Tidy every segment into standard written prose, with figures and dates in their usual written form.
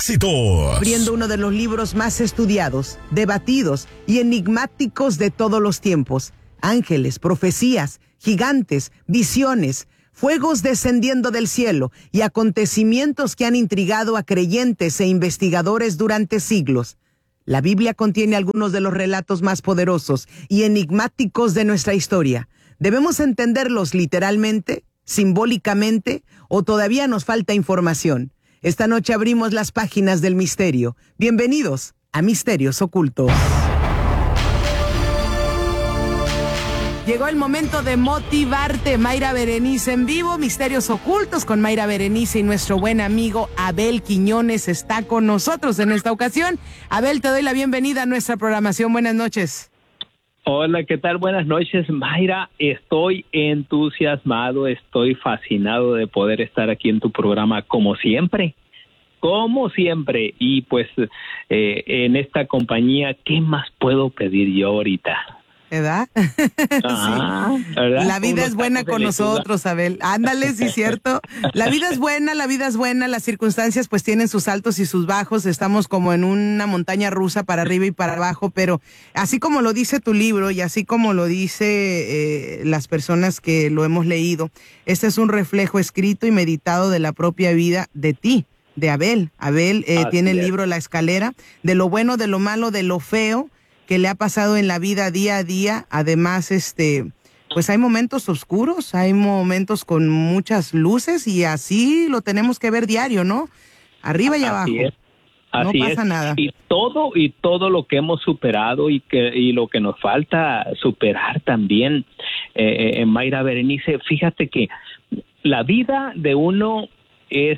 éxitos. Abriendo uno de los libros más estudiados, debatidos y enigmáticos de todos los tiempos. Ángeles, profecías, gigantes, visiones, fuegos descendiendo del cielo y acontecimientos que han intrigado a creyentes e investigadores durante siglos. La Biblia contiene algunos de los relatos más poderosos y enigmáticos de nuestra historia. ¿Debemos entenderlos literalmente, simbólicamente, o todavía nos falta información? Esta noche abrimos las páginas del misterio. Bienvenidos a Misterios Ocultos. Llegó el momento de motivarte. Mayra Berenice en vivo, Misterios Ocultos con Mayra Berenice, y nuestro buen amigo Abel Quiñones está con nosotros en esta ocasión. Abel, te doy la bienvenida a nuestra programación. Buenas noches. Hola, ¿qué tal? Buenas noches, Mayra. Estoy entusiasmado, estoy fascinado de poder estar aquí en tu programa como siempre. Y pues en esta compañía, ¿qué más puedo pedir yo ahorita? ¿Verdad? Ah, sí. ¿verdad? La vida es buena con nosotros, Abel. Ándale, sí, cierto. La vida es buena, las circunstancias pues tienen sus altos y sus bajos, estamos como en una montaña rusa para arriba y para abajo, pero así como lo dice tu libro y así como lo dice las personas que lo hemos leído, este es un reflejo escrito y meditado de la propia vida de ti, de Abel. Abel tiene el libro La Escalera, de lo bueno, de lo malo, de lo feo que le ha pasado en la vida día a día. Además, pues hay momentos oscuros, hay momentos con muchas luces y así lo tenemos que ver diario, ¿no? Arriba y abajo. Así no pasa nada. Y todo lo que hemos superado y lo que nos falta superar también, Mayra Berenice, fíjate que la vida de uno es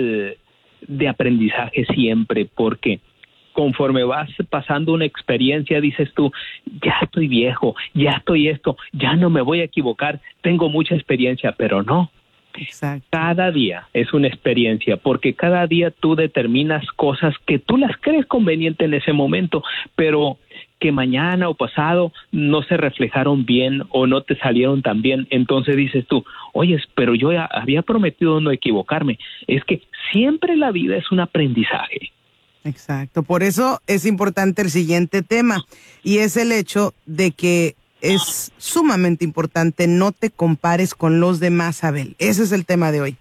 de aprendizaje siempre, porque conforme vas pasando una experiencia, dices tú, ya estoy viejo, ya estoy esto, ya no me voy a equivocar, tengo mucha experiencia, pero no. Exacto. Cada día es una experiencia, porque cada día tú determinas cosas que tú las crees conveniente en ese momento, pero que mañana o pasado no se reflejaron bien o no te salieron tan bien. Entonces dices tú, oye, pero yo ya había prometido no equivocarme. Es que siempre la vida es un aprendizaje. Exacto, por eso es importante el siguiente tema, y es el hecho de que es sumamente importante no te compares con los demás, Abel. Ese es el tema de hoy.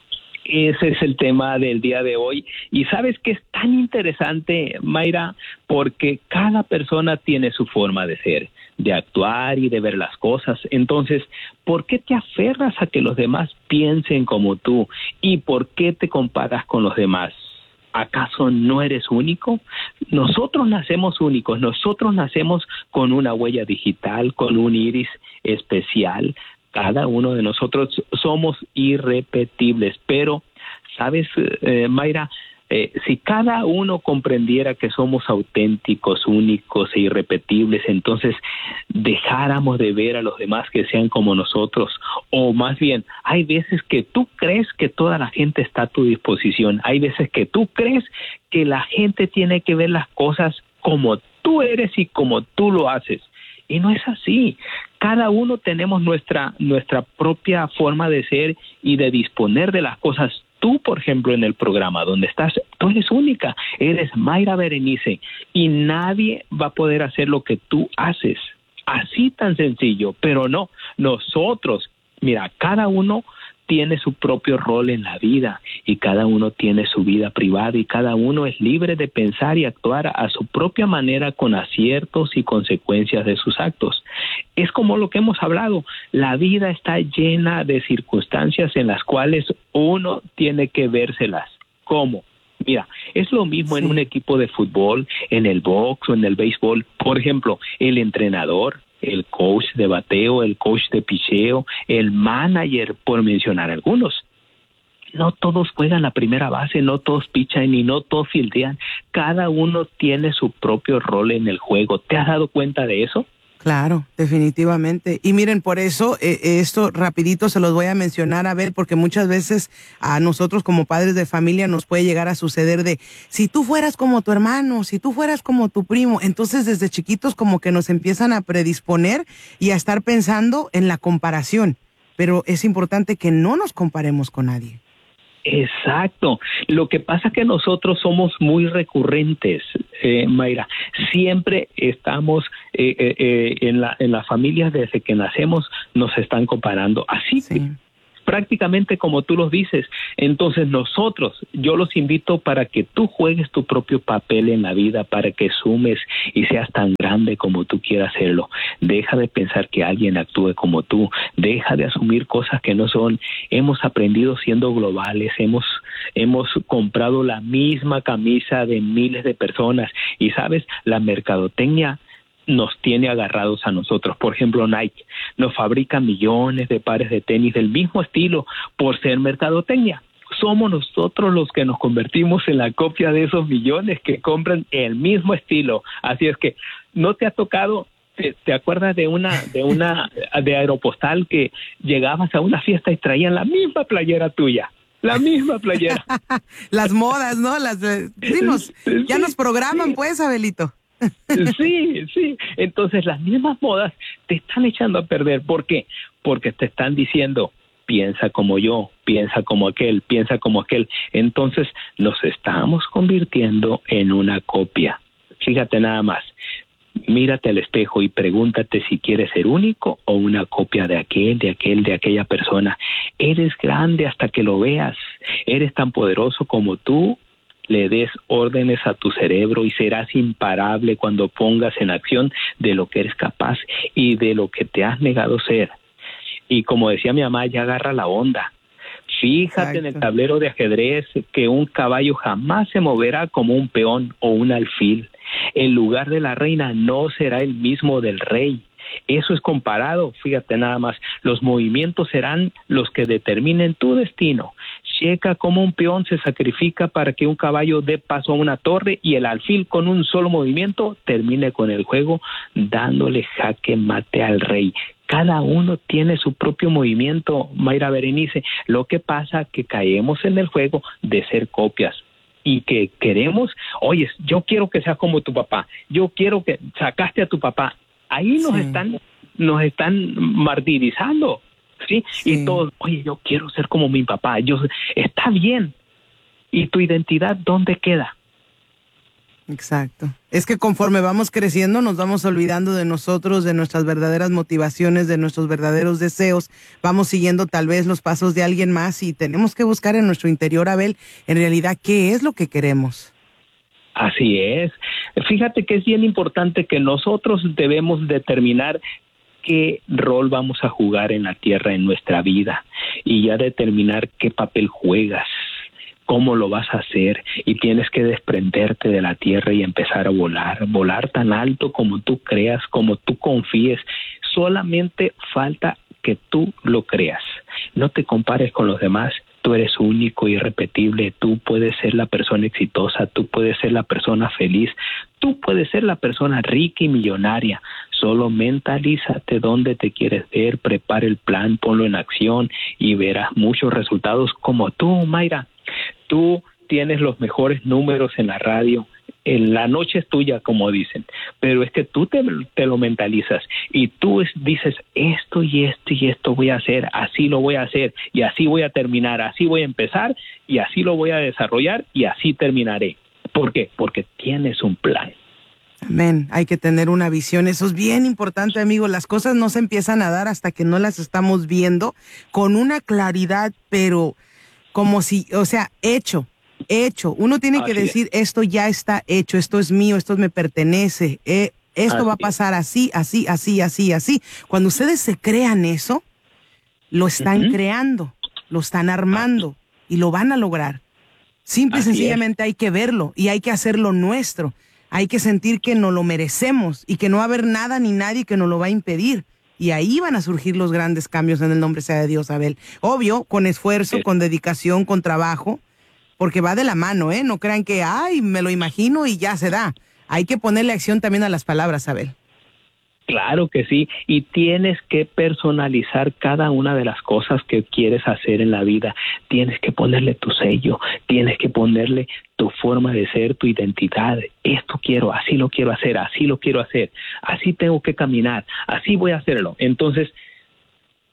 Ese es el tema del día de hoy. Y sabes que es tan interesante, Mayra, porque cada persona tiene su forma de ser, de actuar y de ver las cosas. Entonces, ¿por qué te aferras a que los demás piensen como tú? ¿Y por qué te comparas con los demás? ¿Acaso no eres único? Nosotros nacemos únicos, nosotros nacemos con una huella digital, con un iris especial. Cada uno de nosotros somos irrepetibles, pero, ¿sabes, Mayra? Si cada uno comprendiera que somos auténticos, únicos e irrepetibles, entonces dejáramos de ver a los demás que sean como nosotros. O más bien, hay veces que tú crees que toda la gente está a tu disposición. Hay veces que tú crees que la gente tiene que ver las cosas como tú eres y como tú lo haces. Y no es así. Cada uno tenemos nuestra propia forma de ser y de disponer de las cosas. Tú, por ejemplo, en el programa donde estás, tú eres única, eres Mayra Berenice, y nadie va a poder hacer lo que tú haces. Así tan sencillo, pero no, nosotros, mira, cada uno tiene su propio rol en la vida y cada uno tiene su vida privada y cada uno es libre de pensar y actuar a su propia manera con aciertos y consecuencias de sus actos. Es como lo que hemos hablado, la vida está llena de circunstancias en las cuales uno tiene que vérselas. ¿Cómo? Mira, es lo mismo en un equipo de fútbol, en el box o en el béisbol. Por ejemplo, el entrenador, el coach de bateo, el coach de picheo, el manager, por mencionar algunos. No todos juegan la primera base, no todos pichan y no todos fildean. Cada uno tiene su propio rol en el juego. ¿Te has dado cuenta de eso? Claro, definitivamente. Y miren, por eso esto rapidito se los voy a mencionar, a ver, porque muchas veces a nosotros como padres de familia nos puede llegar a suceder de, si tú fueras como tu hermano, si tú fueras como tu primo, entonces desde chiquitos como que nos empiezan a predisponer y a estar pensando en la comparación, pero es importante que no nos comparemos con nadie. Exacto. Lo que pasa es que nosotros somos muy recurrentes, Mayra. Siempre estamos en las familias desde que nacemos, nos están comparando. Así Sí. prácticamente como tú los dices. Entonces yo los invito para que tú juegues tu propio papel en la vida, para que sumes y seas tan grande como tú quieras serlo. Deja de pensar que alguien actúe como tú, deja de asumir cosas que no son. Hemos aprendido siendo globales, hemos comprado la misma camisa de miles de personas y sabes, la mercadotecnia nos tiene agarrados a nosotros. Por ejemplo, Nike nos fabrica millones de pares de tenis del mismo estilo por ser mercadotecnia. Somos nosotros los que nos convertimos en la copia de esos millones que compran el mismo estilo. Así es que no te ha tocado. ¿Te acuerdas de Aeropostal que llegabas a una fiesta y traían la misma playera tuya? La misma playera. Las modas, ¿no? Ya nos programan, pues, Abelito. Sí. Entonces las mismas modas te están echando a perder. ¿Por qué? Porque te están diciendo, piensa como yo, piensa como aquel, piensa como aquel. Entonces nos estamos convirtiendo en una copia. Fíjate nada más. Mírate al espejo y pregúntate si quieres ser único o una copia de aquella persona. Eres grande hasta que lo veas. Eres tan poderoso como tú le des órdenes a tu cerebro y serás imparable cuando pongas en acción de lo que eres capaz y de lo que te has negado ser. Y como decía mi mamá, ya agarra la onda. Fíjate en el tablero de ajedrez que un caballo jamás se moverá como un peón o un alfil. El lugar de la reina no será el mismo del rey. Eso es comparado, fíjate nada más. Los movimientos serán los que determinen tu destino. Checa cómo un peón se sacrifica para que un caballo dé paso a una torre y el alfil con un solo movimiento termine con el juego dándole jaque mate al rey. Cada uno tiene su propio movimiento, Mayra Berenice. Lo que pasa es que caemos en el juego de ser copias y que queremos, oye, yo quiero que seas como tu papá, yo quiero que sacaste a tu papá. Ahí nos están martirizando, ¿sí? Y todos, oye, yo quiero ser como mi papá, está bien. ¿Y tu identidad dónde queda? Exacto. Es que conforme vamos creciendo nos vamos olvidando de nosotros, de nuestras verdaderas motivaciones, de nuestros verdaderos deseos. Vamos siguiendo tal vez los pasos de alguien más y tenemos que buscar en nuestro interior, Abel, en realidad, ¿qué es lo que queremos? Así es. Fíjate que es bien importante que nosotros debemos determinar qué rol vamos a jugar en la tierra, en nuestra vida, y ya determinar qué papel juegas, cómo lo vas a hacer, y tienes que desprenderte de la tierra y empezar a volar tan alto como tú creas, como tú confíes. Solamente falta que tú lo creas. No te compares con los demás. Tú eres único, irrepetible, tú puedes ser la persona exitosa, tú puedes ser la persona feliz, tú puedes ser la persona rica y millonaria. Solo mentalízate dónde te quieres ver, prepara el plan, ponlo en acción y verás muchos resultados como tú, Mayra. Tú tienes los mejores números en la radio. La noche es tuya, como dicen, pero es que tú te lo mentalizas y tú dices esto y esto y esto voy a hacer, así lo voy a hacer y así voy a terminar, así voy a empezar y así lo voy a desarrollar y así terminaré. ¿Por qué? Porque tienes un plan. Amén. Hay que tener una visión. Eso es bien importante, amigo. Las cosas no se empiezan a dar hasta que no las estamos viendo con una claridad, pero como si, o sea, hecho. Uno tiene que decir, esto ya está hecho, esto es mío, esto me pertenece, esto va a pasar así. Cuando ustedes se crean eso, lo están creando, lo están armando y lo van a lograr. Simple y sencillamente hay que verlo y hay que hacerlo nuestro. Hay que sentir que nos lo merecemos y que no va a haber nada ni nadie que nos lo va a impedir. Y ahí van a surgir los grandes cambios en el nombre sea de Dios, Abel. Obvio, con esfuerzo, con dedicación, con trabajo, porque va de la mano, ¿eh? No crean que, me lo imagino y ya se da. Hay que ponerle acción también a las palabras, Abel. Claro que sí, y tienes que personalizar cada una de las cosas que quieres hacer en la vida. Tienes que ponerle tu sello, tienes que ponerle tu forma de ser, tu identidad. Esto quiero, así lo quiero hacer, así lo quiero hacer, así tengo que caminar, así voy a hacerlo. Entonces,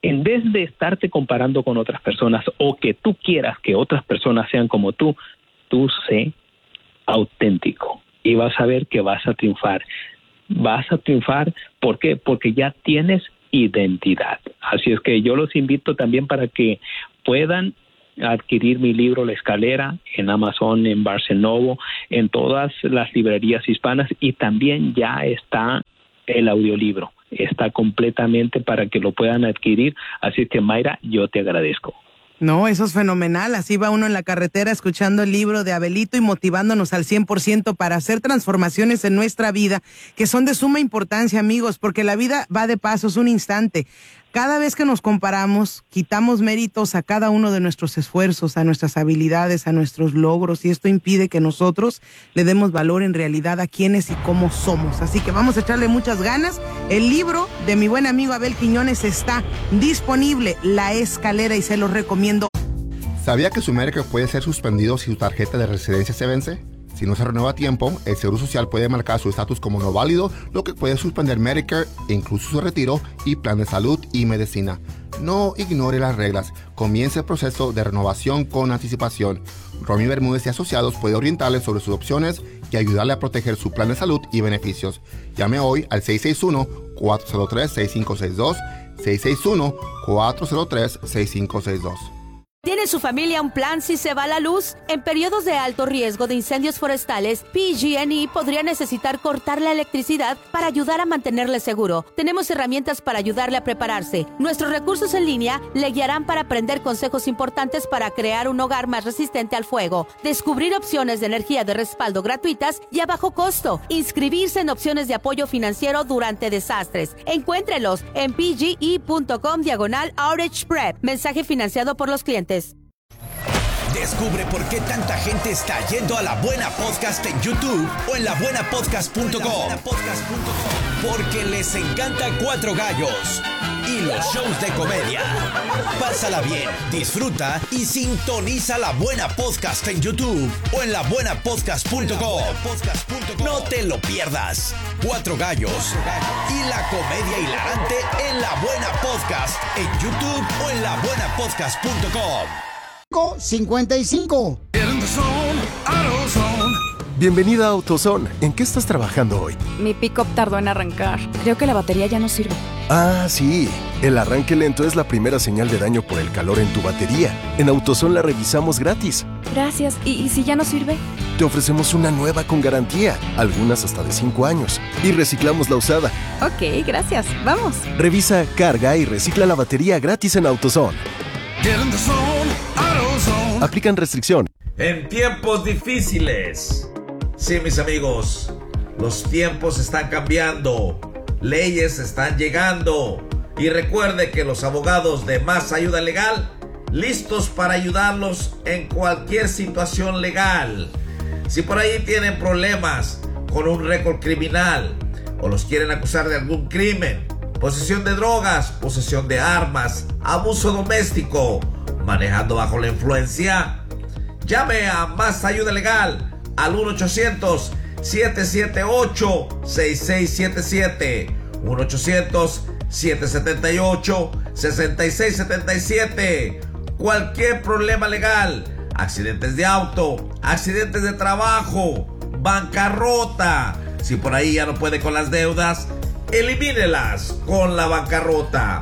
en vez de estarte comparando con otras personas o que tú quieras que otras personas sean como tú sé auténtico y vas a ver que vas a triunfar. Vas a triunfar, ¿por qué? Porque ya tienes identidad. Así es que yo los invito también para que puedan adquirir mi libro La Escalera en Amazon, en Barnes & Noble, en todas las librerías hispanas, y también ya está el audiolibro. Está completamente para que lo puedan adquirir. Así que, Mayra, yo te agradezco. No, eso es fenomenal. Así va uno en la carretera escuchando el libro de Abelito y motivándonos al 100% para hacer transformaciones en nuestra vida, que son de suma importancia, amigos, porque la vida va de paso, es un instante. Cada vez que nos comparamos, quitamos méritos a cada uno de nuestros esfuerzos, a nuestras habilidades, a nuestros logros, y esto impide que nosotros le demos valor en realidad a quiénes y cómo somos. Así que vamos a echarle muchas ganas. El libro de mi buen amigo Abel Quiñones está disponible, La Escalera, y se los recomiendo. ¿Sabía que su Medicare puede ser suspendido si su tarjeta de residencia se vence? Si no se renueva a tiempo, el Seguro Social puede marcar su estatus como no válido, lo que puede suspender Medicare, incluso su retiro y plan de salud y medicina. No ignore las reglas. Comience el proceso de renovación con anticipación. Romy Bermúdez y Asociados puede orientarle sobre sus opciones y ayudarle a proteger su plan de salud y beneficios. Llame hoy al 661-403-6562, 661-403-6562. ¿Tiene su familia un plan si se va la luz? En periodos de alto riesgo de incendios forestales, PG&E podría necesitar cortar la electricidad para ayudar a mantenerle seguro. Tenemos herramientas para ayudarle a prepararse. Nuestros recursos en línea le guiarán para aprender consejos importantes para crear un hogar más resistente al fuego, descubrir opciones de energía de respaldo gratuitas y a bajo costo, inscribirse en opciones de apoyo financiero durante desastres. Encuéntrelos en pge.com/outage prep. Mensaje financiado por los clientes. Descubre por qué tanta gente está yendo a La Buena Podcast en YouTube o en labuenapodcast.com. Porque les encanta Cuatro Gallos y los shows de comedia. Pásala bien, disfruta y sintoniza La Buena Podcast en YouTube o en labuenapodcast.com. No te lo pierdas. Cuatro Gallos y la comedia hilarante en La Buena Podcast en YouTube o en labuenapodcast.com. 55. Bienvenida a AutoZone. ¿En qué estás trabajando hoy? Mi pick-up tardó en arrancar. Creo que la batería ya no sirve. Ah, sí. El arranque lento es la primera señal de daño por el calor en tu batería. En AutoZone la revisamos gratis. Gracias. ¿Y si ya no sirve? Te ofrecemos una nueva con garantía, algunas hasta de 5 años. Y reciclamos la usada. Ok, gracias. Vamos. Revisa, carga y recicla la batería gratis en AutoZone. Aplican restricción. En tiempos difíciles. Sí, mis amigos, los tiempos están cambiando, leyes están llegando, y recuerde que los abogados de Más Ayuda Legal, listos para ayudarlos en cualquier situación legal. Si por ahí tienen problemas con un récord criminal o los quieren acusar de algún crimen, posesión de drogas, posesión de armas, abuso doméstico, manejando bajo la influencia, llame a Más Ayuda Legal al 1-800-778-6677, 1-800-778-6677. Cualquier problema legal, accidentes de auto, accidentes de trabajo, bancarrota. Si por ahí ya no puede con las deudas, elimínelas con la bancarrota.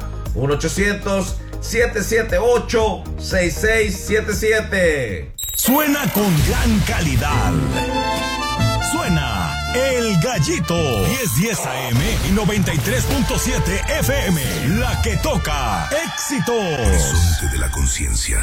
1-800-778-6677. Suena con gran calidad. Suena El Gallito. 1010 AM y 93.7 FM. La que toca. Éxitos. Horizonte de la conciencia.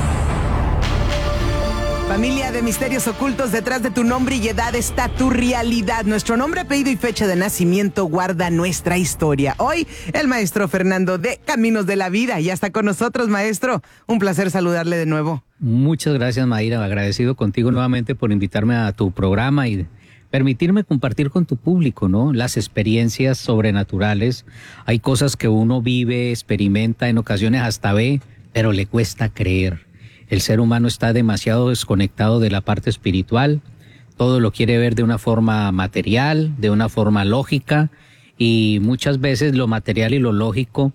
Familia de misterios ocultos, detrás de tu nombre y edad está tu realidad. Nuestro nombre, apellido y fecha de nacimiento guarda nuestra historia. Hoy, el maestro Fernando de Caminos de la Vida ya está con nosotros, maestro. Un placer saludarle de nuevo. Muchas gracias, Mayra. Agradecido contigo nuevamente por invitarme a tu programa y permitirme compartir con tu público, ¿no? Las experiencias sobrenaturales. Hay cosas que uno vive, experimenta, en ocasiones hasta ve, pero le cuesta creer. El ser humano está demasiado desconectado de la parte espiritual, todo lo quiere ver de una forma material, de una forma lógica, y muchas veces lo material y lo lógico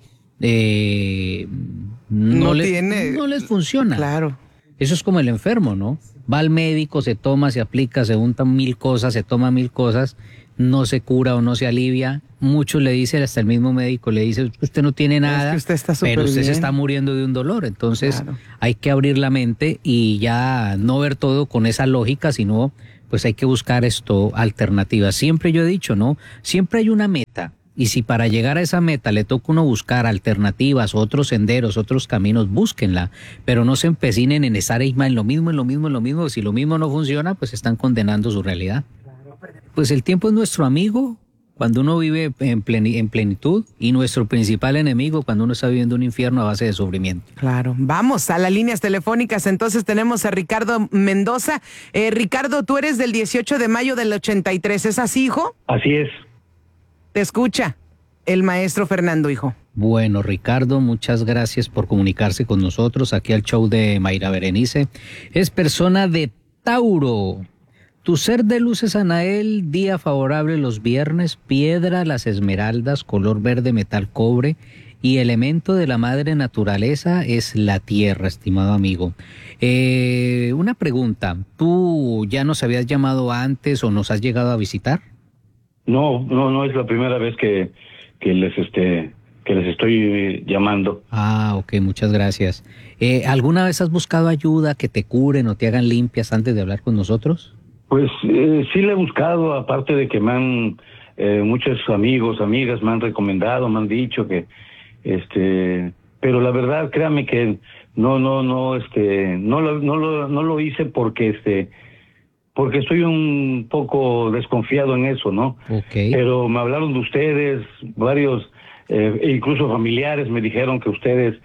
no les funciona. Claro. Eso es como el enfermo, ¿no? Va al médico, se toma, se aplica, se untan 1000 cosas, se toma 1000 cosas, no se cura o no se alivia. Muchos le dicen, hasta el mismo médico le dice, usted no tiene nada, es que usted está pero usted bien. se está muriendo de un dolor. Entonces Claro. hay que abrir la mente y ya no ver todo con esa lógica, sino pues hay que buscar alternativas. Siempre yo he dicho, ¿no? Siempre hay una meta. Y si para llegar a esa meta le toca uno buscar alternativas, otros senderos, otros caminos, búsquenla, pero no se empecinen en estar en lo mismo. Si lo mismo no funciona, pues están condenando su realidad. Pues el tiempo es nuestro amigo cuando uno vive en plenitud y nuestro principal enemigo cuando uno está viviendo un infierno a base de sufrimiento. Claro. Vamos a las líneas telefónicas. Entonces tenemos a Ricardo Mendoza. Ricardo, tú eres del 18 de mayo del 83. ¿Es así, hijo? Así es. Te escucha el maestro Fernando, hijo. Bueno, Ricardo, muchas gracias por comunicarse con nosotros aquí al show de Mayra Berenice. Es persona de Tauro. Tu ser de luces, Anael, día favorable los viernes, piedra, las esmeraldas, color verde, metal, cobre, y elemento de la madre naturaleza es la tierra, estimado amigo. Una pregunta, ¿tú ya nos habías llamado antes o nos has llegado a visitar? No es la primera vez que les estoy llamando. Ah, ok, muchas gracias. ¿Alguna vez has buscado ayuda, que te curen o te hagan limpias antes de hablar con nosotros? Pues sí le he buscado, aparte de que me han muchos amigos, amigas me han recomendado, me han dicho que pero la verdad, créame que no lo hice porque estoy un poco desconfiado en eso, ¿no? Okay. Pero me hablaron de ustedes, varios, incluso familiares me dijeron que ustedes,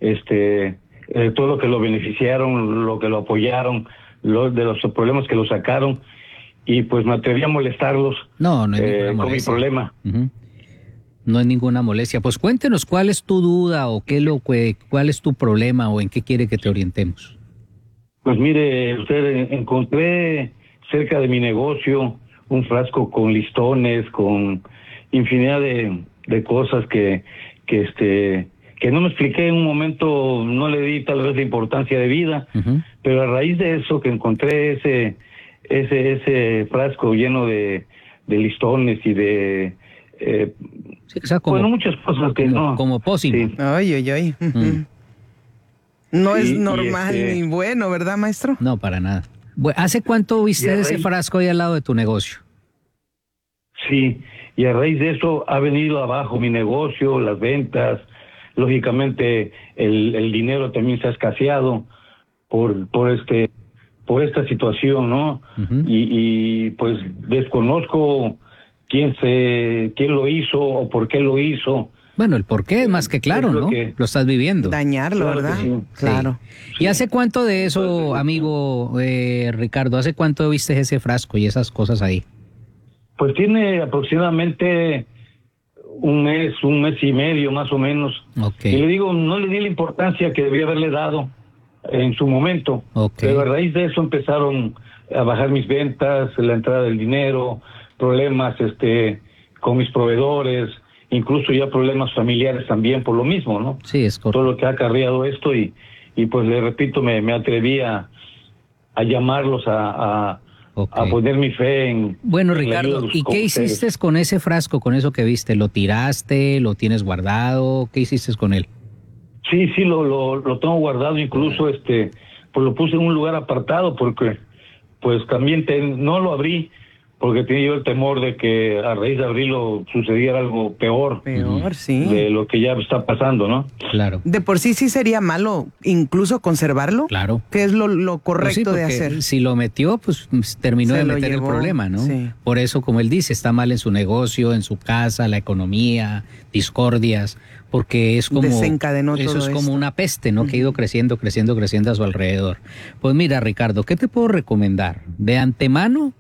todo lo que lo beneficiaron, lo que lo apoyaron, de los problemas que lo sacaron, y pues me atreví a molestarlos. No es ninguna molestia. Con mi problema. Uh-huh. No es ninguna molestia. Pues cuéntenos cuál es tu duda o cuál es tu problema o en qué quiere que te orientemos. Pues mire, usted, encontré cerca de mi negocio un frasco con listones, con infinidad de cosas que no me expliqué en un momento, no le di tal vez la importancia de vida, uh-huh. Pero a raíz de eso que encontré ese frasco lleno de listones y de sí, o sea, como, muchas cosas que no. Como pócimo. Sí. Ay. Uh-huh. No es normal ni bueno, ¿verdad, maestro? No, para nada. Bueno, ¿hace cuánto viste ese frasco ahí al lado de tu negocio? Sí, y a raíz de eso ha venido abajo mi negocio, las ventas, lógicamente el dinero también se ha escaseado por esta situación, ¿no? Uh-huh. Y pues desconozco quién lo hizo o por qué lo hizo. Bueno, el por qué es más que claro, ¿no? Lo estás viviendo. Dañarlo, claro, ¿verdad? Sí. Claro. ¿Y hace cuánto de eso, amigo Ricardo, hace cuánto viste ese frasco y esas cosas ahí? Pues tiene aproximadamente un mes y medio más o menos. Okay. Y le digo, no le di la importancia que debía haberle dado en su momento. Okay. Pero a raíz de eso empezaron a bajar mis ventas, la entrada del dinero, problemas con mis proveedores, incluso ya problemas familiares también por lo mismo, ¿no? Sí, es correcto. Todo lo que ha acarreado esto y pues le repito, me atreví a llamarlos a poner mi fe en... Bueno, Ricardo, ¿y qué hiciste con ese frasco, con eso que viste? ¿Lo tiraste? ¿Lo tienes guardado? ¿Qué hiciste con él? Sí, lo tengo guardado, incluso pues lo puse en un lugar apartado porque pues también no lo abrí porque tenía yo el temor de que a raíz de abrirlo sucediera algo peor. Peor, sí. De lo que ya está pasando, ¿no? Claro. De por sí sería malo incluso conservarlo. Claro. Que es lo correcto pues sí, de hacer. Si lo metió, pues terminó de meter el problema, ¿no? Sí. Por eso, como él dice, está mal en su negocio, en su casa, la economía, discordias, porque es como... Desencadenó eso todo es como esto. una peste, ¿no? Que ha ido creciendo a su alrededor. Pues mira, Ricardo, ¿qué te puedo recomendar? De antemano,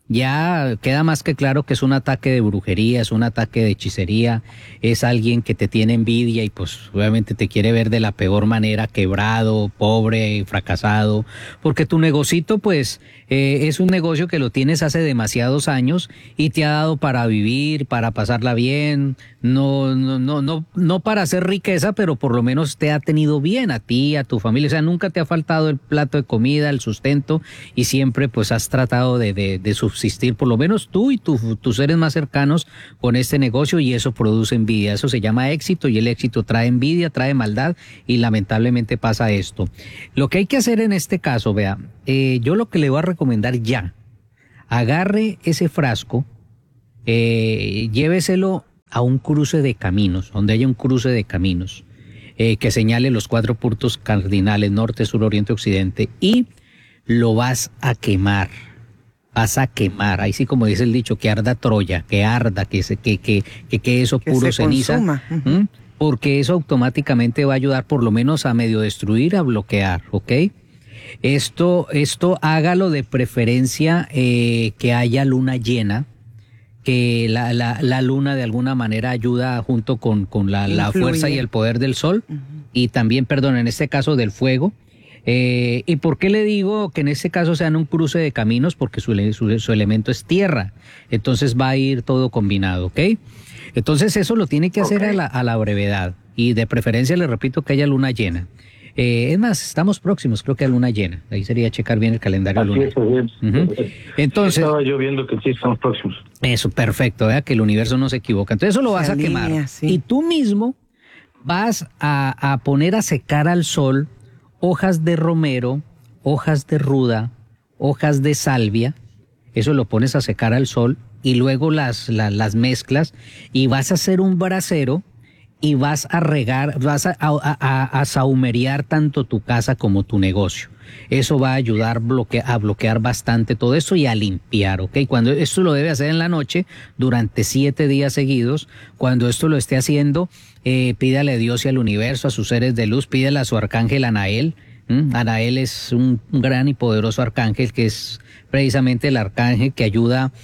Ya queda más que claro que es un ataque de brujería, es un ataque de hechicería, es alguien que te tiene envidia y pues obviamente te quiere ver de la peor manera, quebrado, pobre, fracasado, porque tu negocito pues es un negocio que lo tienes hace demasiados años y te ha dado para vivir, para pasarla bien, no para hacer riqueza, pero por lo menos te ha tenido bien a ti, a tu familia, o sea, nunca te ha faltado el plato de comida, el sustento y siempre pues has tratado de subsistir, por lo menos tú y tus seres más cercanos con este negocio y eso produce envidia, eso se llama éxito y el éxito trae envidia, trae maldad y lamentablemente pasa esto. Lo que hay que hacer en este caso, vea, yo lo que le voy a recomendar ya, agarre ese frasco, lléveselo a un cruce de caminos, donde haya un cruce de caminos que señale los 4 puntos cardinales, norte, sur, oriente, occidente, y lo vas a quemar. Vas a quemar, ahí sí como dice el dicho, que arda Troya, que arda, que eso que puro se ceniza, consuma. porque eso automáticamente va a ayudar por lo menos a medio destruir, a bloquear, ¿ok? Esto hágalo de preferencia que haya luna llena, que la luna de alguna manera ayuda junto con la fuerza y el poder del sol, y también, perdón, en este caso del fuego. ¿Y por qué le digo que en este caso sean un cruce de caminos? Porque su elemento es tierra, entonces va a ir todo combinado, ¿ok? Entonces eso lo tiene que hacer a la brevedad, y de preferencia le repito que haya luna llena. Es más, estamos próximos, creo que a luna llena. Ahí sería checar bien el calendario lunar. Entonces, estaba yo viendo que sí estamos próximos. Eso, perfecto, ¿verdad? Que el universo no se equivoca. Entonces eso lo vas a quemar. Sí. Y tú mismo vas a poner a secar al sol hojas de romero, hojas de ruda, hojas de salvia. Eso lo pones a secar al sol y luego las mezclas y vas a hacer un brasero y vas a regar, vas a sahumerear tanto tu casa como tu negocio. Eso va a ayudar a bloquear bastante todo eso y a limpiar, ¿ok? Cuando esto lo debe hacer en la noche, durante 7 días seguidos. Cuando esto lo esté haciendo, pídale a Dios y al universo, a sus seres de luz, pídale a su arcángel Anael. Anael es un gran y poderoso arcángel que es precisamente el arcángel que ayuda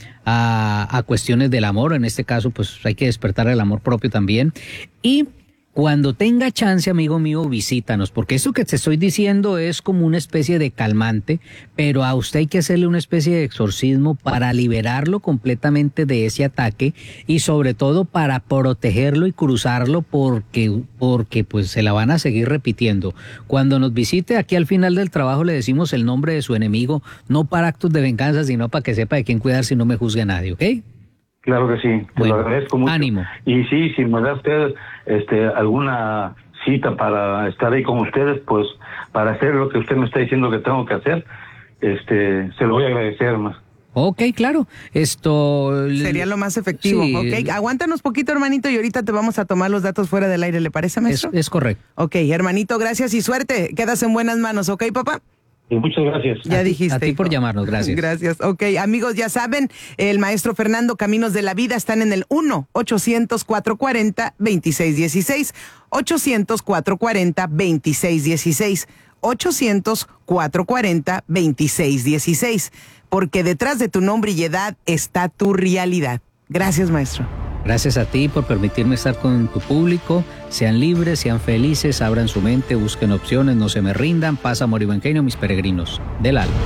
a cuestiones del amor. En este caso, pues hay que despertar el amor propio también. Y cuando tenga chance, amigo mío, visítanos, porque esto que te estoy diciendo es como una especie de calmante, pero a usted hay que hacerle una especie de exorcismo para liberarlo completamente de ese ataque y sobre todo para protegerlo y cruzarlo porque pues se la van a seguir repitiendo. Cuando nos visite aquí al final del trabajo le decimos el nombre de su enemigo, no para actos de venganza, sino para que sepa de quién cuidar si no me juzgue a nadie, ¿ok? Claro que sí, te lo agradezco mucho. Ánimo. Y sí, si me da usted alguna cita para estar ahí con ustedes, pues para hacer lo que usted me está diciendo que tengo que hacer, se lo voy a agradecer más. Ok, claro. Esto sería lo más efectivo. Sí. Ok, aguántanos poquito, hermanito, y ahorita te vamos a tomar los datos fuera del aire, ¿le parece, maestro? Es correcto. Ok, hermanito, gracias y suerte. Quedas en buenas manos, ¿ok, papá? Y muchas gracias. Ya dijiste. A ti por llamarnos, gracias. Gracias. Ok, amigos, ya saben, el maestro Fernando Caminos de la Vida están en el 1-800-440-2616. 800-440-2616. 800-440-2616. Porque detrás de tu nombre y edad está tu realidad. Gracias, maestro. Gracias a ti por permitirme estar con tu público. Sean libres, sean felices, abran su mente, busquen opciones, no se me rindan. Paz, amor y buen genio, mis peregrinos del alma.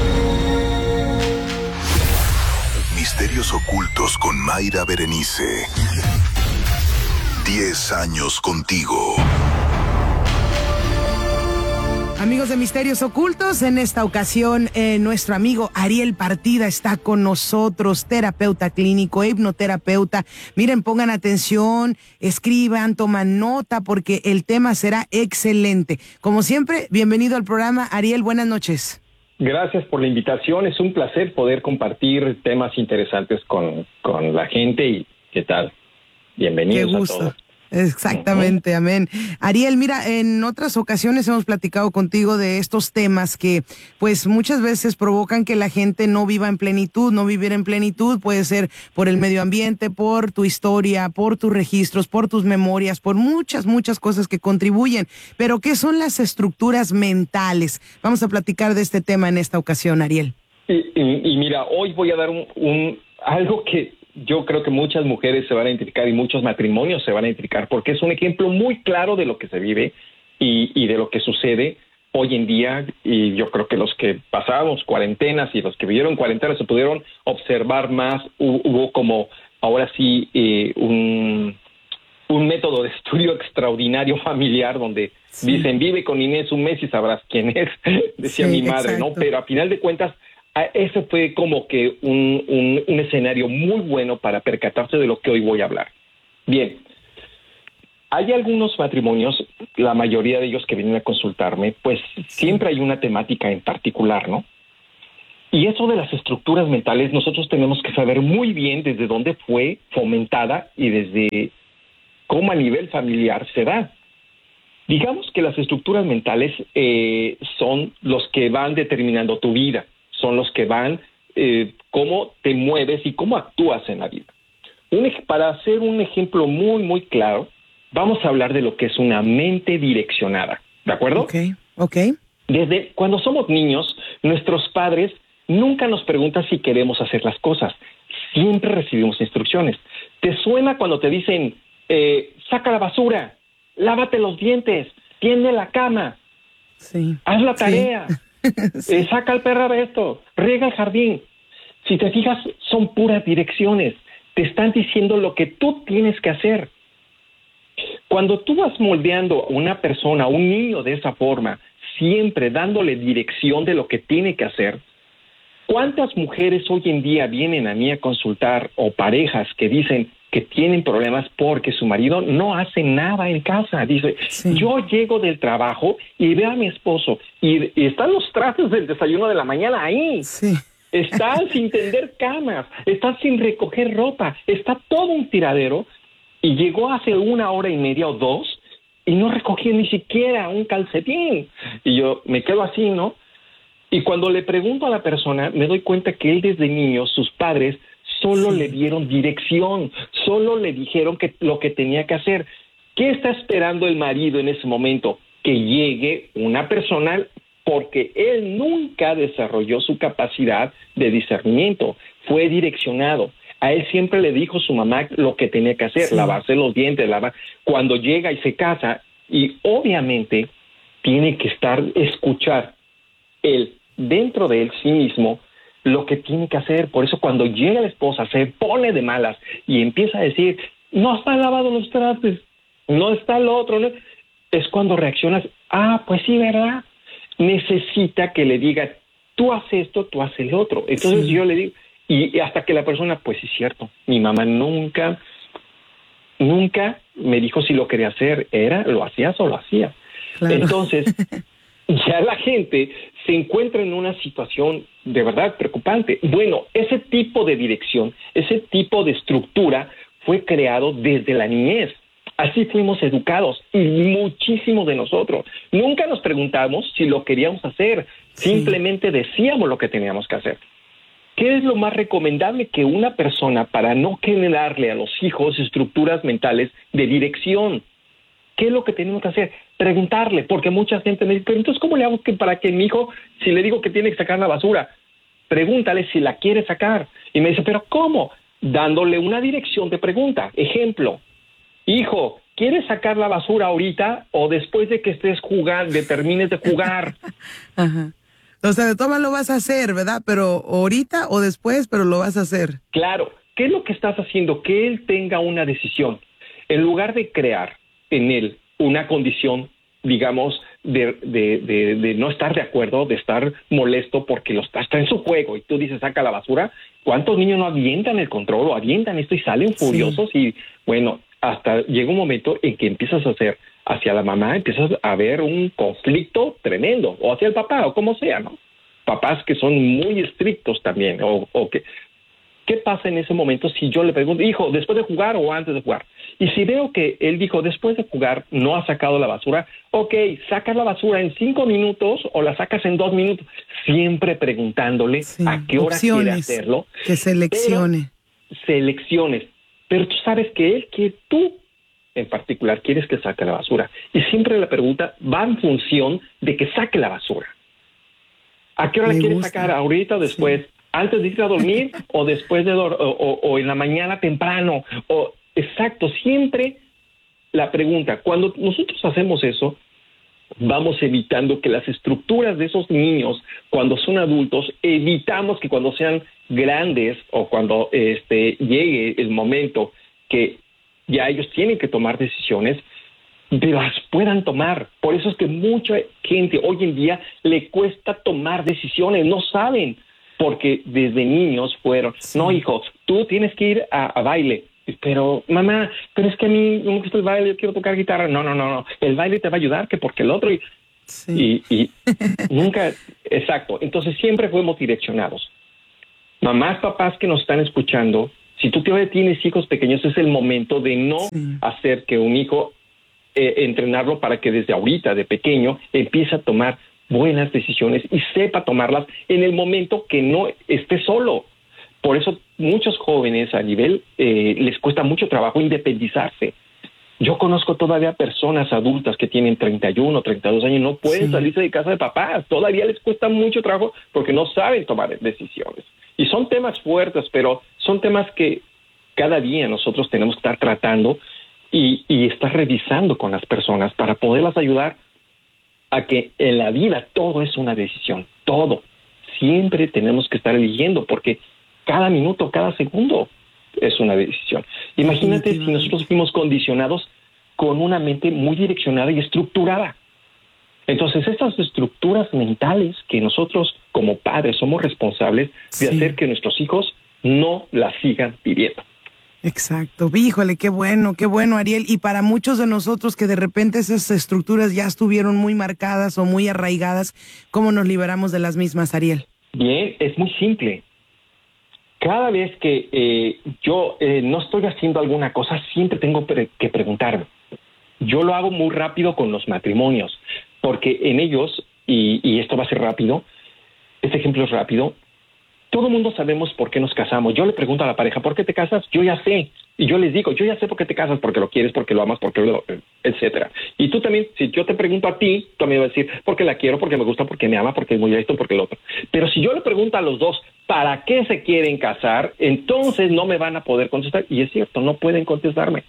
Misterios ocultos con Mayra Berenice. 10 años contigo. Amigos de Misterios Ocultos, en esta ocasión nuestro amigo Ariel Partida está con nosotros, terapeuta clínico, hipnoterapeuta. Miren, pongan atención, escriban, toman nota porque el tema será excelente. Como siempre, bienvenido al programa, Ariel, buenas noches. Gracias por la invitación, es un placer poder compartir temas interesantes con la gente y ¿qué tal? Bienvenidos a todos. Exactamente, amén. Ariel, mira, en otras ocasiones hemos platicado contigo de estos temas que pues muchas veces provocan que la gente no viva en plenitud. No vivir en plenitud puede ser por el medio ambiente, por tu historia, por tus registros, por tus memorias, por muchas cosas que contribuyen. Pero ¿qué son las estructuras mentales? Vamos a platicar de este tema en esta ocasión, Ariel. Y mira, hoy voy a dar algo que yo creo que muchas mujeres se van a identificar y muchos matrimonios se van a identificar, porque es un ejemplo muy claro de lo que se vive y de lo que sucede hoy en día. Y yo creo que los que pasábamos cuarentenas y los que vivieron cuarentenas se pudieron observar más. Hubo como, ahora sí, un método de estudio extraordinario familiar donde dicen, vive con Inés un mes y sabrás quién es, decía mi madre, exacto. ¿No? Pero a final de cuentas, ese fue como que un escenario muy bueno para percatarse de lo que hoy voy a hablar. Bien, hay algunos matrimonios, la mayoría de ellos que vienen a consultarme, pues siempre hay una temática en particular, ¿no? Y eso de las estructuras mentales, nosotros tenemos que saber muy bien desde dónde fue fomentada y desde cómo a nivel familiar se da. Digamos que las estructuras mentales son los que van determinando tu vida, son los que van cómo te mueves y cómo actúas en la vida. Para hacer un ejemplo muy, muy claro, vamos a hablar de lo que es una mente direccionada, ¿de acuerdo? Ok. Desde cuando somos niños, nuestros padres nunca nos preguntan si queremos hacer las cosas. Siempre recibimos instrucciones. ¿Te suena cuando te dicen, saca la basura, lávate los dientes, tiende la cama, haz la tarea, saca al perro de esto, riega el jardín? Si te fijas, son puras direcciones. Te están diciendo lo que tú tienes que hacer. Cuando tú vas moldeando a una persona, a un niño de esa forma, siempre dándole dirección de lo que tiene que hacer, ¿cuántas mujeres hoy en día vienen a mí a consultar o parejas que dicen que tienen problemas porque su marido no hace nada en casa? Dice, yo llego del trabajo y veo a mi esposo y están los trastes del desayuno de la mañana ahí. Están sin tender camas, están sin recoger ropa, está todo un tiradero. Y llegó hace 1 hora y media o 2 y no recogía ni siquiera un calcetín. Y yo me quedo así, ¿no? Y cuando le pregunto a la persona, me doy cuenta que él desde niño, sus padres solo le dieron dirección, solo le dijeron lo que tenía que hacer. ¿Qué está esperando el marido en ese momento? Que llegue una persona, porque él nunca desarrolló su capacidad de discernimiento, fue direccionado. A él siempre le dijo su mamá lo que tenía que hacer, lavarse los dientes, cuando llega y se casa, y obviamente tiene que escuchar él, dentro de él sí mismo, lo que tiene que hacer. Por eso cuando llega la esposa, se pone de malas y empieza a decir, no está lavado los trastes, no está lo otro, ¿no? Es cuando reaccionas, pues sí, ¿verdad? Necesita que le diga, tú haces esto, tú haces el otro. Entonces yo le digo, y hasta que la persona, pues sí es cierto, mi mamá nunca me dijo si lo quería hacer, lo hacías o lo hacía. Claro. Entonces, ya la gente se encuentra en una situación de verdad preocupante. Bueno, ese tipo de dirección, ese tipo de estructura fue creado desde la niñez. Así fuimos educados, y muchísimos de nosotros. Nunca nos preguntamos si lo queríamos hacer, simplemente decíamos lo que teníamos que hacer. ¿Qué es lo más recomendable que una persona, para no generarle a los hijos estructuras mentales de dirección? ¿Qué es lo que tenemos que hacer? Preguntarle, porque mucha gente me dice, pero entonces, ¿cómo le hago para que mi hijo, si le digo que tiene que sacar la basura, pregúntale si la quiere sacar? Y me dice, ¿pero cómo? Dándole una dirección de pregunta. Ejemplo, hijo, ¿quieres sacar la basura ahorita o después de que estés jugando, termines de jugar? Ajá. O sea, de todas lo vas a hacer, ¿verdad? Pero ahorita o después, pero lo vas a hacer. Claro. ¿Qué es lo que estás haciendo? Que él tenga una decisión. En lugar de crear en él una condición, digamos, de no estar de acuerdo, de estar molesto porque está en su juego y tú dices, saca la basura. ¿Cuántos niños no avientan el control o avientan esto y salen furiosos? Y bueno, hasta llega un momento en que empiezas a hacer hacia la mamá, empiezas a ver un conflicto tremendo, o hacia el papá, o como sea, ¿no? Papás que son muy estrictos también, ¿qué pasa en ese momento si yo le pregunto, hijo, después de jugar o antes de jugar? Y si veo que él dijo, después de jugar no ha sacado la basura, sacas la basura en 5 minutos o la sacas en 2 minutos, siempre preguntándole a qué hora quiere hacerlo. Que seleccione. Selecciones. Pero tú sabes que tú en particular quieres que saque la basura. Y siempre la pregunta va en función de que saque la basura. ¿A qué hora la quieres sacar? ¿Ahorita o después? Sí. ¿Antes de ir a dormir o después de o en la mañana temprano? Exacto, siempre la pregunta. Cuando nosotros hacemos eso, vamos evitando que las estructuras de esos niños, cuando son adultos, evitamos que cuando sean grandes o cuando llegue el momento que ya ellos tienen que tomar decisiones, las puedan tomar. Por eso es que mucha gente hoy en día le cuesta tomar decisiones, no saben, porque desde niños fueron, no hijo, tú tienes que ir a baile. Pero, mamá, pero es que a mí no me gusta el baile, yo quiero tocar guitarra. No, el baile te va a ayudar, que porque el otro... Y nunca... Exacto, entonces siempre fuimos direccionados. Mamás, papás que nos están escuchando, si tú tienes hijos pequeños, es el momento de no hacer que un hijo, entrenarlo para que desde ahorita, de pequeño, empiece a tomar buenas decisiones y sepa tomarlas en el momento que no esté solo. Por eso muchos jóvenes a nivel les cuesta mucho trabajo independizarse. Yo conozco todavía personas adultas que tienen 31, 32 años y no pueden salirse de casa de papás. Todavía les cuesta mucho trabajo porque no saben tomar decisiones. Y son temas fuertes, pero son temas que cada día nosotros tenemos que estar tratando y estar revisando con las personas para poderlas ayudar a que en la vida todo es una decisión. Todo. Siempre tenemos que estar eligiendo porque cada minuto, cada segundo es una decisión. Imagínate si nosotros fuimos condicionados con una mente muy direccionada y estructurada. Entonces, estas estructuras mentales que nosotros como padres somos responsables de hacer que nuestros hijos no las sigan viviendo. Exacto. Híjole, qué bueno, Ariel. Y para muchos de nosotros que de repente esas estructuras ya estuvieron muy marcadas o muy arraigadas, ¿cómo nos liberamos de las mismas, Ariel? Bien, es muy simple. Cada vez que yo no estoy haciendo alguna cosa, siempre tengo que preguntarme. Yo lo hago muy rápido con los matrimonios, porque en ellos, y esto va a ser rápido, este ejemplo es rápido, todo el mundo sabemos por qué nos casamos. Yo le pregunto a la pareja, ¿por qué te casas? Yo ya sé. Y yo les digo, yo ya sé por qué te casas, porque lo quieres, porque lo amas, etcétera. Y tú también, si yo te pregunto a ti, tú también vas a decir, porque la quiero, porque me gusta, porque me ama, porque es muy esto, porque lo otro. Pero si yo le pregunto a los dos, ¿para qué se quieren casar? Entonces no me van a poder contestar. Y es cierto, no pueden contestarme.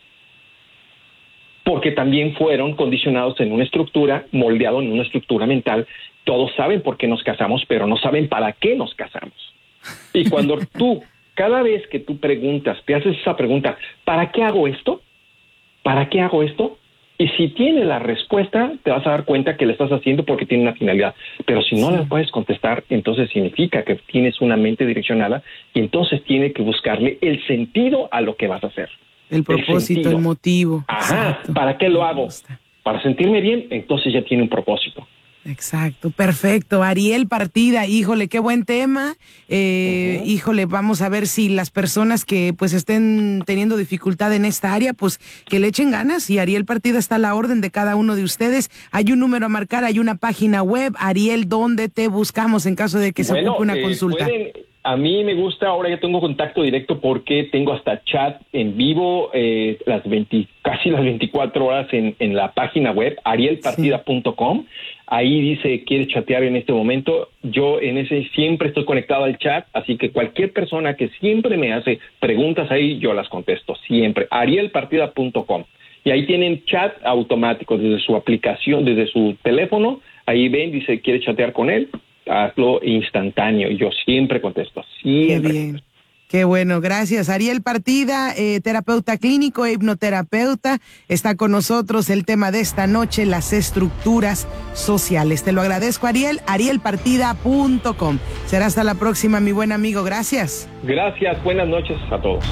Porque también fueron condicionados en una estructura, moldeados en una estructura mental. Todos saben por qué nos casamos, pero no saben para qué nos casamos. Y cuando tú, cada vez que tú preguntas, te haces esa pregunta, ¿para qué hago esto? ¿Para qué hago esto? Y si tienes la respuesta, te vas a dar cuenta que la estás haciendo porque tiene una finalidad. Pero si no la puedes contestar, entonces significa que tienes una mente direccionada y entonces tienes que buscarle el sentido a lo que vas a hacer. El propósito, el motivo. Ajá, exacto. ¿Para qué lo hago? Para sentirme bien, entonces ya tiene un propósito. Exacto, perfecto. Ariel Partida, híjole, qué buen tema. Híjole, vamos a ver si las personas que pues estén teniendo dificultad en esta área, pues que le echen ganas. Y Ariel Partida está a la orden de cada uno de ustedes. Hay un número a marcar, hay una página web. Ariel, ¿dónde te buscamos en caso de que se ocupe una consulta? A mí me gusta, ahora ya tengo contacto directo porque tengo hasta chat en vivo casi las 24 horas en la página web, arielpartida.com. Ahí dice, ¿quieres chatear en este momento? Yo en ese siempre estoy conectado al chat, así que cualquier persona que siempre me hace preguntas ahí, yo las contesto, siempre. arielpartida.com. Y ahí tienen chat automático desde su aplicación, desde su teléfono. Ahí ven, dice, ¿quieres chatear con él? Hazlo instantáneo. Yo siempre contesto, siempre. Qué bien. Qué bueno, gracias. Ariel Partida, terapeuta clínico e hipnoterapeuta, está con nosotros. El tema de esta noche, las estructuras sociales. Te lo agradezco, Ariel. arielpartida.com. Será hasta la próxima, mi buen amigo. Gracias. Gracias. Buenas noches a todos.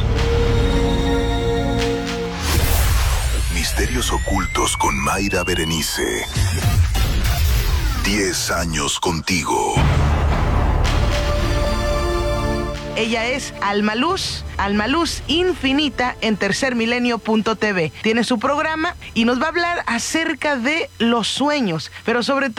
Misterios ocultos con Mayra Berenice. 10 años contigo. Ella es Alma Luz Infinita en tercermilenio.tv. Tiene su programa y nos va a hablar acerca de los sueños, pero sobre todo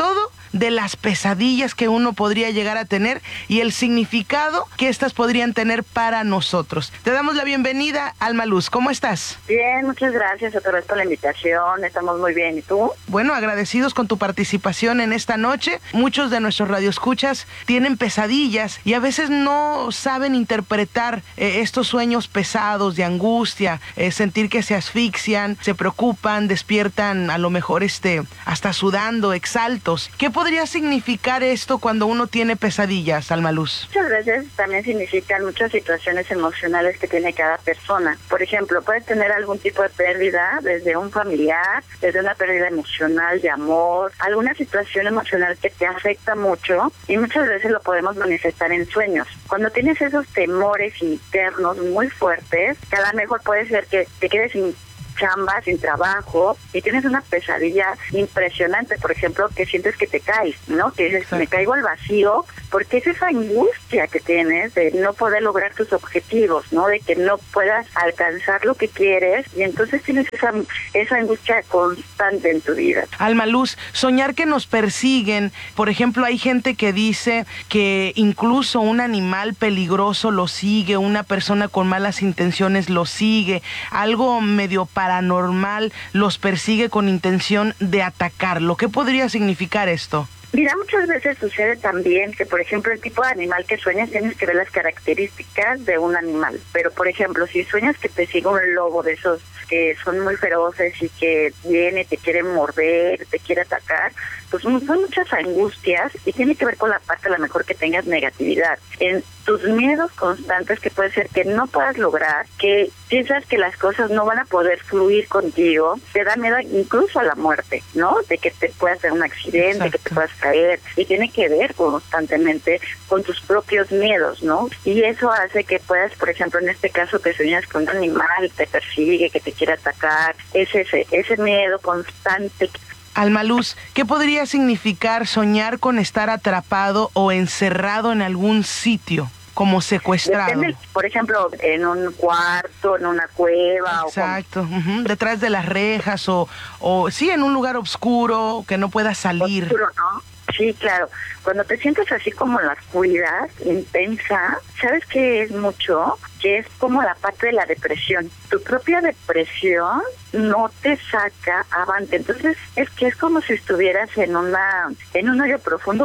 de las pesadillas que uno podría llegar a tener y el significado que estas podrían tener para nosotros. Te damos la bienvenida, Alma Luz. ¿Cómo estás? Bien, muchas gracias otra vez por la invitación. Estamos muy bien. ¿Y tú? Bueno, agradecidos con tu participación en esta noche. Muchos de nuestros radioescuchas tienen pesadillas y a veces no saben interpretar estos sueños pesados de angustia, sentir que se asfixian, se preocupan, despiertan a lo mejor hasta sudando, exaltos. ¿Qué podría significar esto cuando uno tiene pesadillas, Alma Luz? Muchas veces también significan muchas situaciones emocionales que tiene cada persona. Por ejemplo, puedes tener algún tipo de pérdida, desde un familiar, desde una pérdida emocional de amor, alguna situación emocional que te afecta mucho y muchas veces lo podemos manifestar en sueños. Cuando tienes esos temores internos muy fuertes, que a lo mejor puede ser que te quedes sin chamba, sin trabajo, y tienes una pesadilla impresionante, por ejemplo, que sientes que te caes, ¿no? Que dices, me caigo al vacío, porque es esa angustia que tienes de no poder lograr tus objetivos, ¿no? De que no puedas alcanzar lo que quieres, y entonces tienes esa angustia constante en tu vida. Alma Luz, soñar que nos persiguen, por ejemplo, hay gente que dice que incluso un animal peligroso lo sigue, una persona con malas intenciones lo sigue, algo medio paranormal los persigue con intención de atacarlo. ¿Qué podría significar esto? Mira, muchas veces sucede también que, por ejemplo, el tipo de animal que sueñas tienes que ver las características de un animal. Pero, por ejemplo, si sueñas que te sigue un lobo de esos que son muy feroces y que viene, te quiere morder, te quiere atacar, pues son muchas angustias y tiene que ver con la parte a lo mejor que tengas negatividad. En tus miedos constantes, que puede ser que no puedas lograr, que piensas que las cosas no van a poder fluir contigo, te da miedo incluso a la muerte, ¿no? De que te puedas tener un accidente, exacto, que te puedas caer, y tiene que ver constantemente con tus propios miedos, ¿no? Y eso hace que puedas, por ejemplo, en este caso que sueñas con un animal, te persigue, que te quiere atacar, es ese miedo constante. Alma Luz, ¿qué podría significar soñar con estar atrapado o encerrado en algún sitio, como secuestrado? Depende, por ejemplo, en un cuarto, en una cueva. Exacto, detrás de las rejas o sí, en un lugar oscuro que no puedas salir. Oscuro, ¿no? Sí, claro. Cuando te sientes así como en la oscuridad intensa, ¿sabes qué es mucho? Que es como la parte de la depresión. Tu propia depresión no te saca avante. Entonces, es que es como si estuvieras en un hoyo profundo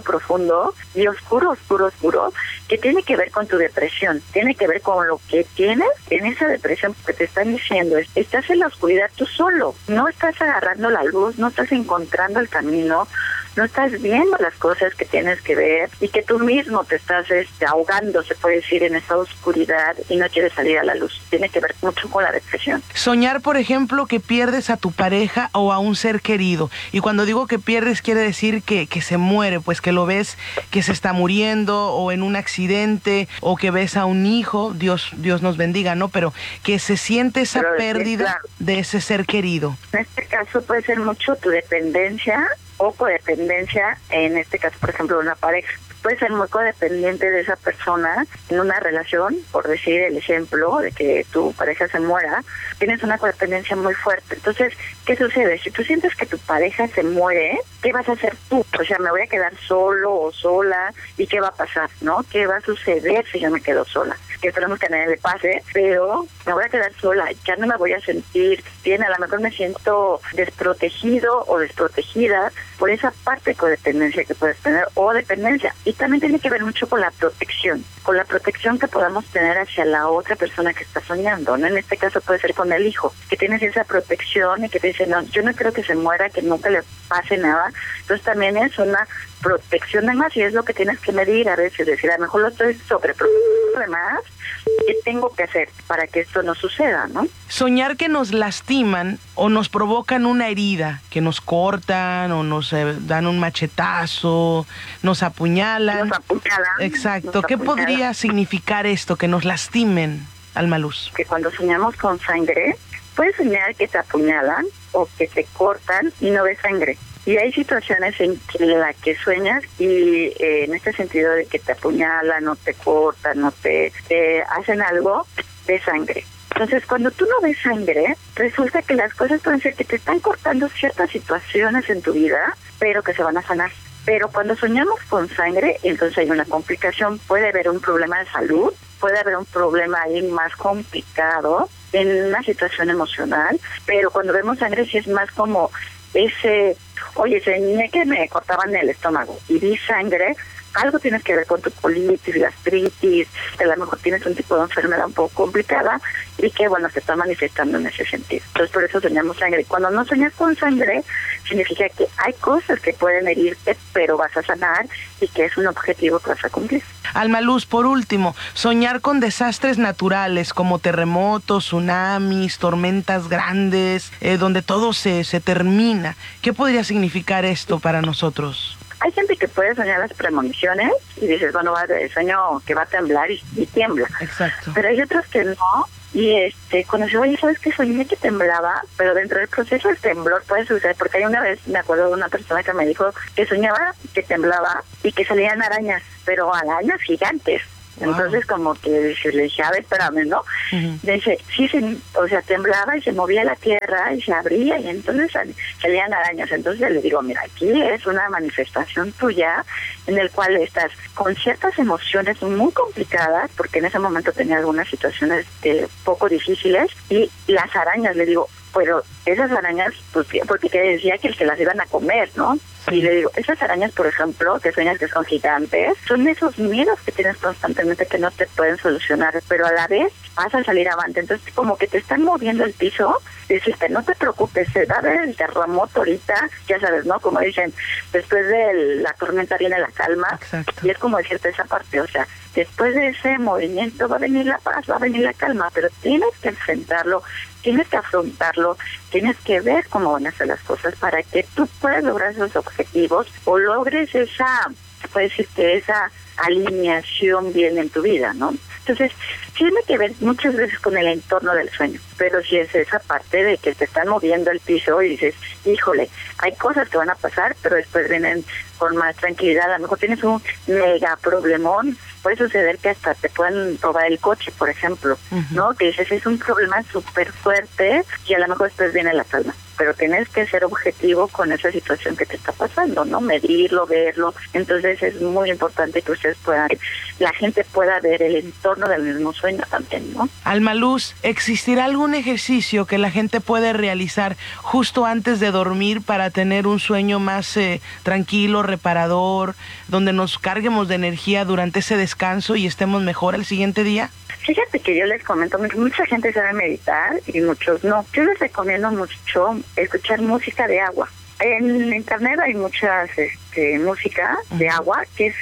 y oscuro, que tiene que ver con tu depresión. Tiene que ver con lo que tienes en esa depresión, que te están diciendo, estás en la oscuridad tú solo. No estás agarrando la luz, no estás encontrando el camino, no estás viendo las cosas que tienes que ver y que tú mismo te estás ahogando, se puede decir, en esa oscuridad y no quieres salir a la luz. Tiene que ver mucho con la depresión. Soñar, por ejemplo, que pierdes a tu pareja o a un ser querido. Y cuando digo que pierdes, quiere decir que se muere, pues que lo ves que se está muriendo o en un accidente o que ves a un hijo, Dios nos bendiga, ¿no? Pero que se siente esa pérdida de ese ser querido. En este caso puede ser mucho tu dependencia o codependencia, en este caso, por ejemplo, una pareja. Puedes ser muy codependiente de esa persona en una relación, por decir el ejemplo de que tu pareja se muera, tienes una codependencia muy fuerte. Entonces, ¿qué sucede? Si tú sientes que tu pareja se muere, ¿qué vas a hacer tú? O sea, me voy a quedar solo o sola, ¿y qué va a pasar, no? ¿Qué va a suceder si yo me quedo sola? Que esperemos que a nadie le pase, pero me voy a quedar sola, ya no me voy a sentir bien, a lo mejor me siento desprotegido o desprotegida por esa parte de codependencia que puedes tener o dependencia. Y también tiene que ver mucho con la protección que podamos tener hacia la otra persona que está soñando, ¿no? En este caso puede ser con el hijo, que tienes esa protección y que te dice, no, yo no creo que se muera, que nunca le pase nada. Entonces también es una protección de más y es lo que tienes que medir a veces, decir, a lo mejor lo estoy sobreprotegiendo de más, ¿qué tengo que hacer para que esto no suceda, no? Soñar que nos lastiman o nos provocan una herida, que nos cortan o nos dan un machetazo, nos apuñalan. Exacto. ¿Qué podría significar esto, que nos lastimen, Alma Luz? Que cuando soñamos con sangre, puedes soñar que te apuñalan o que te cortan y no ves sangre. Y hay situaciones en la que sueñas y en este sentido de que te apuñalan o te cortan o te hacen algo de sangre. Entonces, cuando tú no ves sangre, resulta que las cosas pueden ser que te están cortando ciertas situaciones en tu vida, pero que se van a sanar. Pero cuando soñamos con sangre, entonces hay una complicación, puede haber un problema de salud, puede haber un problema ahí más complicado en una situación emocional, pero cuando vemos sangre sí es más como ese, oye, soñé que me cortaban el estómago y vi sangre, algo tienes que ver con tu colitis, gastritis, a lo mejor tienes un tipo de enfermedad un poco complicada y que, bueno, se está manifestando en ese sentido. Entonces, por eso soñamos sangre. Cuando no sueñas con sangre, significa que hay cosas que pueden herirte, pero vas a sanar y que es un objetivo que vas a cumplir. Alma Luz, por último, soñar con desastres naturales como terremotos, tsunamis, tormentas grandes, donde todo se termina. ¿Qué podría significar esto para nosotros? Hay gente que puede soñar las premoniciones y dices, bueno, sueño que va a temblar y tiembla. Exacto. Pero hay otros que no. Y cuando yo, oye, ¿sabes qué? Soñé que temblaba, pero dentro del proceso del temblor puede suceder, porque hay una vez, me acuerdo de una persona que me dijo que soñaba que temblaba y que salían arañas, pero arañas gigantes. Wow. Entonces como que le dije, a ver, espérame, ¿no? Dice, sí, temblaba y se movía la tierra y se abría y entonces salían arañas. Entonces le digo, mira, aquí es una manifestación tuya en el cual estás con ciertas emociones muy complicadas, porque en ese momento tenía algunas situaciones poco difíciles, y las arañas, le digo, pero esas arañas, pues, porque decía que se las iban a comer, ¿no? Y le digo, esas arañas, por ejemplo, que sueñas que son gigantes, son esos miedos que tienes constantemente que no te pueden solucionar, pero a la vez vas a salir avante. Entonces, como que te están moviendo el piso, decirte, no te preocupes, se va a ver el terremoto ahorita, ya sabes, ¿no? Como dicen, después de la tormenta viene la calma. Exacto. Y es como decirte esa parte, o sea, después de ese movimiento va a venir la paz, va a venir la calma, pero tienes que enfrentarlo, tienes que afrontarlo, tienes que ver cómo van a ser las cosas para que tú puedas lograr esos objetivos o logres esa, puede decir que esa alineación bien en tu vida, ¿no? Entonces, tiene que ver muchas veces con el entorno del sueño, pero si es esa parte de que te están moviendo el piso y dices, híjole, hay cosas que van a pasar, pero después vienen con más tranquilidad. A lo mejor tienes un mega problemón, puede suceder que hasta te puedan robar el coche, por ejemplo, ¿no? Que dices, es un problema súper fuerte y a lo mejor después viene la calma. Pero tienes que ser objetivo con esa situación que te está pasando, ¿no? Medirlo, verlo. Entonces es muy importante que ustedes puedan, la gente pueda ver el entorno del mismo sueño también, ¿no? Alma Luz, ¿existirá algún ejercicio que la gente puede realizar justo antes de dormir para tener un sueño más tranquilo, reparador, donde nos carguemos de energía durante ese descanso y estemos mejor el siguiente día? Fíjate que yo les comento, mucha gente sabe meditar y muchos no. Yo les recomiendo mucho escuchar música de agua. En internet hay muchas música de agua, que es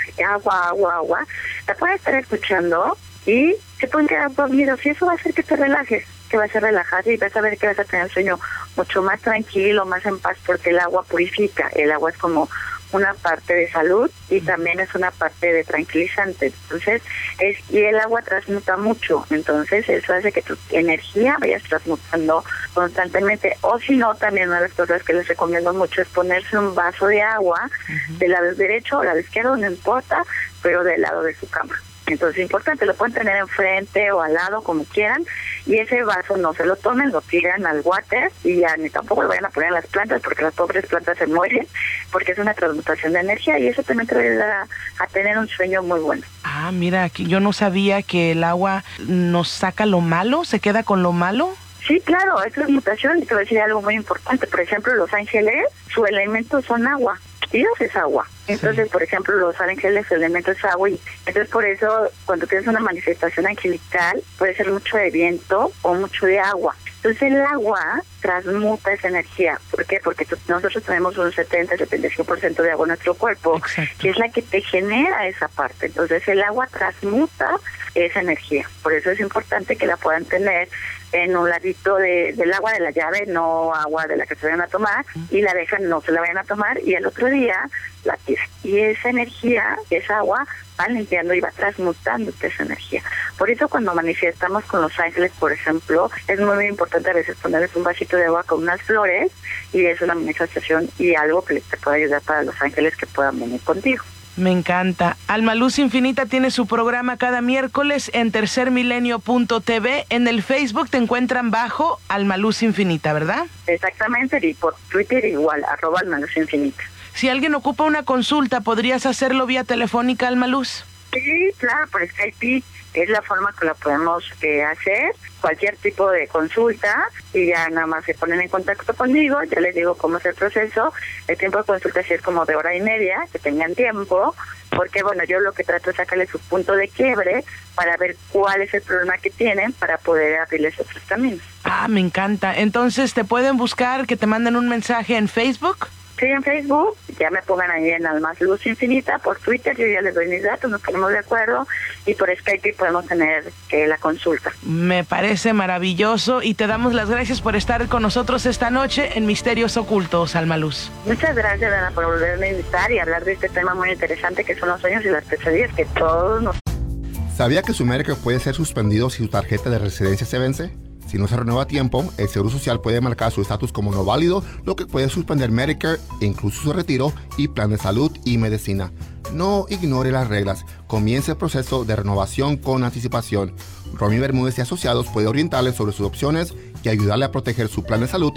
agua. La puedes estar escuchando y se pueden quedar dormidos y eso va a hacer que te relajes, que vas a relajar y vas a ver que vas a tener un sueño mucho más tranquilo, más en paz, porque el agua purifica. El agua es como una parte de salud y también es una parte de tranquilizante. Entonces, y el agua transmuta mucho, entonces eso hace que tu energía vayas transmutando constantemente. O si no, también una de las cosas que les recomiendo mucho es ponerse un vaso de agua del lado derecho o lado izquierdo, no importa, pero del lado de su cama. Entonces es importante, lo pueden tener enfrente o al lado, como quieran, y ese vaso no se lo tomen, lo tiran al water y ya ni tampoco lo vayan a poner en las plantas porque las pobres plantas se mueren, porque es una transmutación de energía y eso también te va a ayudar a tener un sueño muy bueno. Ah, mira, aquí yo no sabía que el agua nos saca lo malo, se queda con lo malo. Sí, claro, es transmutación y te voy a decir algo muy importante. Por ejemplo, los ángeles, su elemento son agua. Dios es agua. Entonces, por ejemplo, los ángeles, su elemento es agua. Y entonces, por eso, cuando tienes una manifestación angelical, puede ser mucho de viento o mucho de agua. Entonces, el agua transmuta esa energía. ¿Por qué? Porque nosotros tenemos un 70-75% de agua en nuestro cuerpo, que es la que te genera esa parte. Entonces, el agua transmuta esa energía. Por eso es importante que la puedan tener en un ladito del agua de la llave, no agua de la que se vayan a tomar, y la dejan, no se la vayan a tomar, y el otro día la tiran. Y esa energía, esa agua, va limpiando y va transmutando esa energía. Por eso cuando manifestamos con los ángeles, por ejemplo, es muy importante a veces ponerles un vasito de agua con unas flores, y es una manifestación y algo que te puede ayudar para los ángeles que puedan venir contigo. Me encanta. Alma Luz Infinita tiene su programa cada miércoles en tercermilenio.tv. En el Facebook te encuentran bajo Alma Luz Infinita, ¿verdad? Exactamente, y por Twitter igual, @AlmaLuzInfinita. Si alguien ocupa una consulta, ¿podrías hacerlo vía telefónica, Alma Luz? Sí, claro, por Skype es la forma que la podemos hacer, cualquier tipo de consulta, y ya nada más se ponen en contacto conmigo, ya les digo cómo es el proceso. El tiempo de consulta sí es como de 1.5 horas, que tengan tiempo, porque bueno, yo lo que trato es sacarle su punto de quiebre para ver cuál es el problema que tienen para poder abrirles otros caminos. Ah, me encanta. Entonces, ¿te pueden buscar, que te manden un mensaje en Facebook? Sí, en Facebook, ya me pongan ahí en Almas Luz Infinita, por Twitter, yo ya les doy mis datos, nos ponemos de acuerdo, y por Skype podemos tener la consulta. Me parece maravilloso, y te damos las gracias por estar con nosotros esta noche en Misterios Ocultos, Alma Luz. Muchas gracias, Ana, por volverme a invitar y hablar de este tema muy interesante que son los sueños y las pesadillas que todos nos... ¿Sabía que su Medicare puede ser suspendido si su tarjeta de residencia se vence? Si no se renueva a tiempo, el Seguro Social puede marcar su estatus como no válido, lo que puede suspender Medicare, incluso su retiro y plan de salud y medicina. No ignore las reglas. Comience el proceso de renovación con anticipación. Romy Bermúdez y Asociados puede orientarle sobre sus opciones y ayudarle a proteger su plan de salud